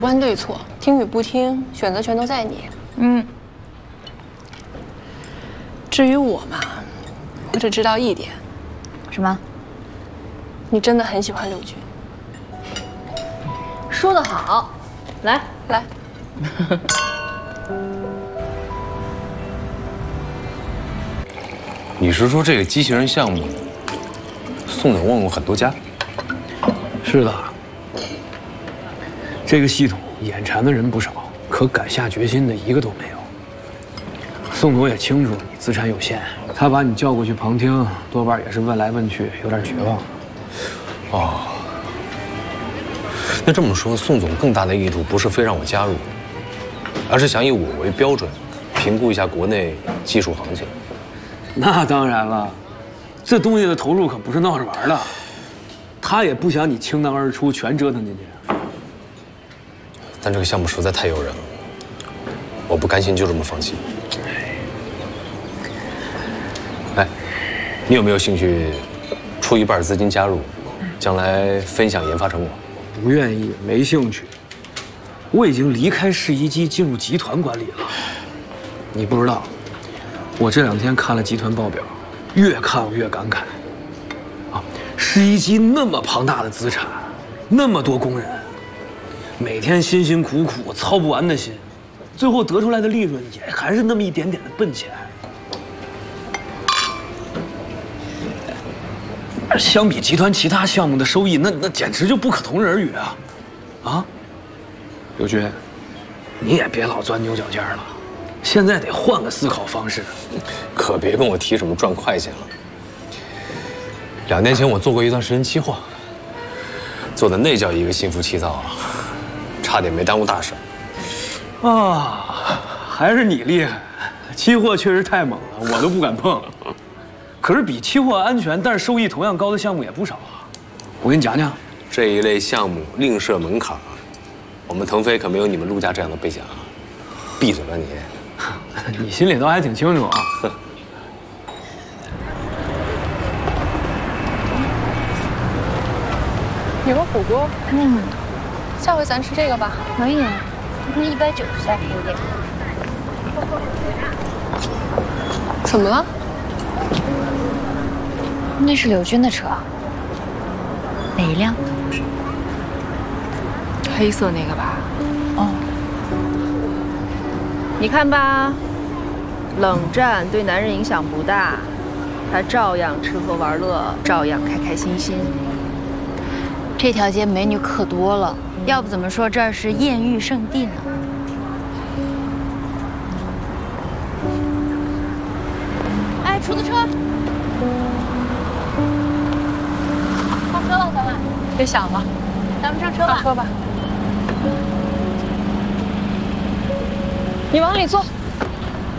关对错，听与不听，选择权都在你。至于我嘛，我只知道一点。 什么？ 你真的很喜欢柳军。 说得好，来。 你是说这个机器人项目，宋总问过很多家？ 是的，这个系统眼馋的人不少，可敢下决心的一个都没有。宋总也清楚你资产有限，他把你叫过去旁听，多半也是问来问去，有点绝望。 哦，那这么说，宋总更大的意图不是非让我加入，而是想以我为标准，评估一下国内技术行情。 那当然了，这东西的投入可不是闹着玩的。他也不想你倾囊而出，全折腾进去。 但这个项目实在太诱人了，我不甘心就这么放弃。哎，你有没有兴趣出一半资金加入，将来分享研发成果？ 不愿意，没兴趣。我已经离开世一机，进入集团管理了。你不知道，我这2天看了集团报表，越看越感慨。啊，世一机那么庞大的资产，那么多工人，每天辛辛苦苦操不完的心，最后得出来的利润也还是那么一点点的笨钱。而相比集团其他项目的收益，那简直就不可同日而语啊！啊，刘军，你也别老钻牛角尖了，现在得换个思考方式。 可别跟我提什么赚快钱了。2年前我做过一段时间期货，做的那叫一个心浮气躁啊，差点没耽误大事。 啊，还是你厉害，期货确实太猛了，我都不敢碰。可是比期货安全，但是收益同样高的项目也不少啊。我给你讲讲， 这一类项目另设门槛，我们腾飞可没有你们陆家这样的背景啊。闭嘴吧你！ 你心里倒还挺清楚啊。 有个火锅，下回咱吃这个吧。 可以啊，190才便宜点。 怎么了？ 那是柳军的车。哪一辆？ 黑色那个吧。 哦。 你看吧，冷战对男人影响不大，他照样吃喝玩乐，照样开开心心。 这条街美女可多了，要不怎么说这儿是艳遇圣地呢？哎，出租车！上车了，咱们。 别想了， 咱们上车吧。 上车吧。你往里坐。